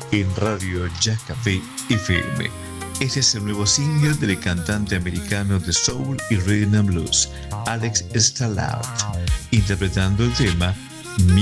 en Radio Jazz Café FM. Este es el nuevo single del cantante americano de soul y rhythm and blues, Alex Stallard, interpretando el tema